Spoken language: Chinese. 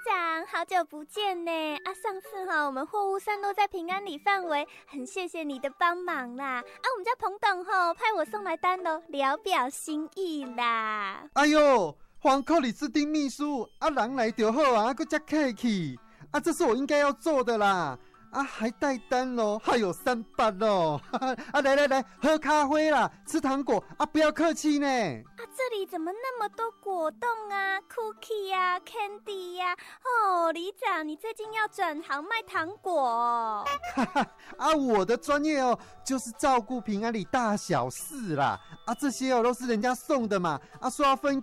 长，好久不见呢！上次我们货物散落在平安里范围，很谢谢你的帮忙啦！我们家彭董派我送来单喽，聊表心意啦。 哎呦，黄寇里斯丁秘书人来就好啊，还加客气这是我应该要做的啦。还带单咯，还有300咯。来，喝咖啡啦，吃糖果不要客气呢。 这里怎么那么多果冻啊 ，cookie 啊 ，candy 啊？里长，你最近要转行卖糖果我的专业就是照顾平安里大小事啦。这些都是人家送的嘛。说要分